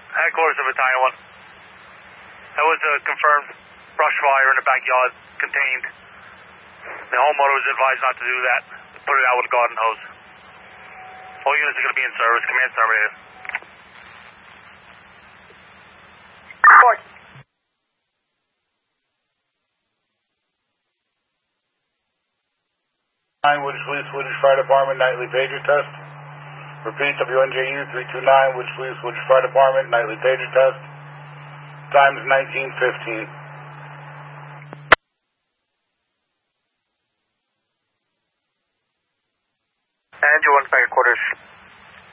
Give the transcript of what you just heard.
Headquarters of Battalion 1. That was a confirmed brush fire in the backyard contained. The homeowner was advised not to do that. Put it out with a garden hose. All units are going to be in service. Command terminated. Report. Woodridge Police, Woodridge Fire Department, nightly pager test. Repeat, WNJU 329, Woodridge Police, Woodridge Fire Department, nightly pager test. Time's 19:15. And you want back at quarters.